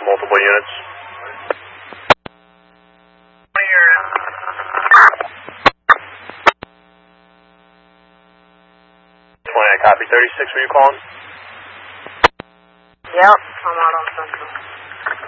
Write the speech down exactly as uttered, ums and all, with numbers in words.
multiple units. twenty, copy. thirty-six, were you calling? Yep, I'm out on Central.